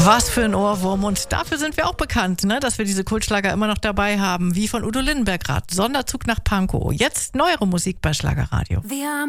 Was für ein Ohrwurm. Und dafür sind wir auch bekannt, ne? Dass wir diese Kultschlager immer noch dabei haben. Wie von Udo Lindenberg gerade. Sonderzug nach Pankow. Jetzt neuere Musik bei Schlagerradio.